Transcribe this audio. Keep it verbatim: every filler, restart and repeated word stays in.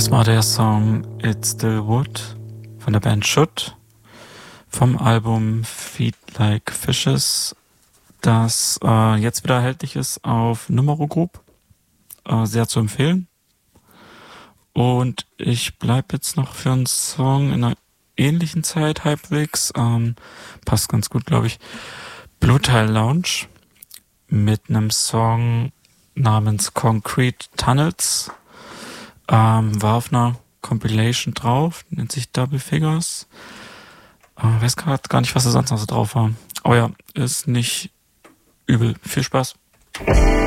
Das war der Song It's Still Wood von der Band Should vom Album Feed Like Fishes, das äh, jetzt wieder erhältlich ist auf Numero Group. Äh, sehr zu empfehlen. Und ich bleibe jetzt noch für einen Song in einer ähnlichen Zeit halbwegs. Ähm, passt ganz gut, glaube ich. Blue Tile Lounge mit einem Song namens Concrete Tunnels. Ähm, war auf einer Compilation drauf, nennt sich Double Figures. Äh, weiß gerade gar nicht, was da sonst noch so drauf war. Aber ja, ist nicht übel. Viel Spaß.